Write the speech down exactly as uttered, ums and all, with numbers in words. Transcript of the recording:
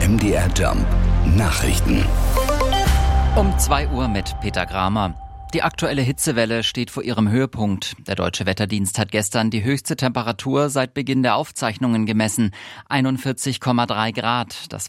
M D R Jump Nachrichten. Um zwei Uhr mit Peter Gramer. Die aktuelle Hitzewelle steht vor ihrem Höhepunkt. Der Deutsche Wetterdienst hat gestern die höchste Temperatur seit Beginn der Aufzeichnungen gemessen. einundvierzig Komma drei Grad. Das